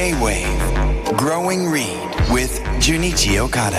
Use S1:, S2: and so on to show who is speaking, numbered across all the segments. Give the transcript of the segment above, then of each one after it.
S1: J-Wave Growing Reed with Junichi Okada。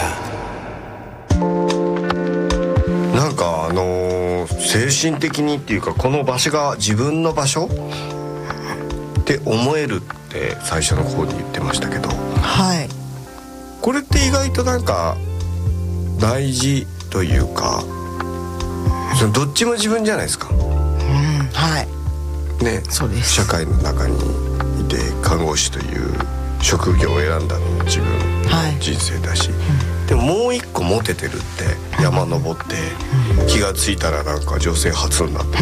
S2: なんか精神的にっていうか、この場所が自分の場所って思えるって最初の方に言ってましたけど、
S3: はい、
S2: これって意外となんか大事というか、そのどっちも自分じゃないですか。
S3: はい
S2: ね、
S3: そうです。
S2: 社会の中にいて看護師という職業を選んだのも自分の人生だし、でももう一個モテてるって山登って気がついたらなんか女性初になって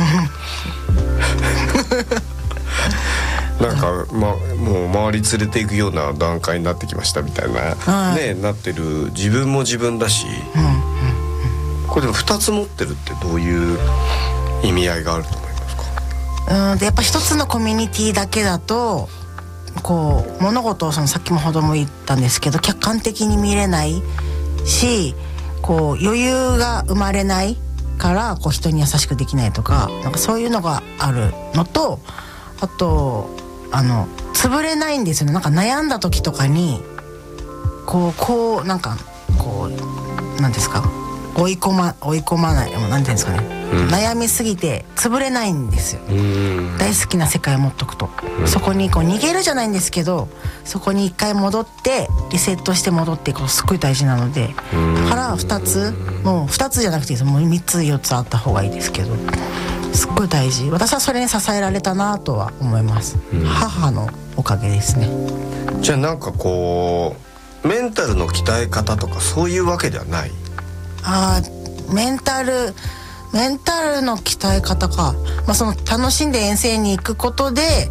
S2: なんか、もう周り連れていくような段階になってきましたみたいな、ね、なってる自分も自分だし、これでも2つ持ってるってどういう意味合いがあると思いますか？
S3: でやっぱ一つのコミュニティだけだとこう物事をさっきもほども言ったんですけど客観的に見れないし、こう余裕が生まれないからこう人に優しくできないとか、なんかそういうのがあるのと、あと潰れないんですよね。なんか悩んだ時とかにこうなんかこうなんですか、追い込まない、なんていうんですかね、悩みすぎて潰れないんですよ。大好きな世界を持っとくと、そこにこう逃げるじゃないんですけど、そこに一回戻ってリセットして戻ってすっごい大事なので、だから2つ、もう2つじゃなくていいです。もう3つ4つあった方がいいですけど、すっごい大事。私はそれに支えられたなとは思います。母のおかげですね。
S2: じゃあなんかこうメンタルの鍛え方とかそういうわけではない？
S3: メンタルの鍛え方か、その楽しんで遠征に行くことで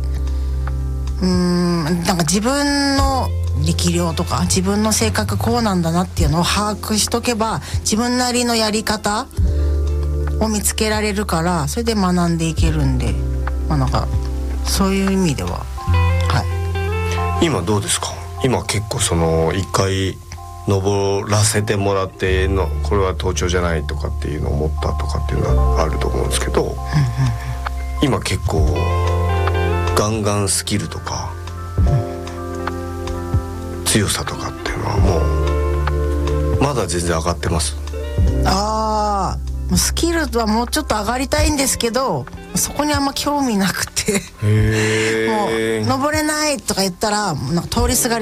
S3: なんか自分の力量とか自分の性格こうなんだなっていうのを把握しとけば、自分なりのやり方を見つけられるから、それで学んでいけるんで、なんかそういう意味では、はい。
S2: 今どうですか？今結構その一回登らせてもらってのこれは登頂じゃないとかっていうのを思ったとかっていうのはあると思うんですけど、今結構ガンガンスキルとか、強さとかっていうのはもうまだ全然上がってます？
S3: スキルはもうちょっと上がりたいんですけど、そこにあんま興味なくてもう登れないとか言ったらなんか通りすがり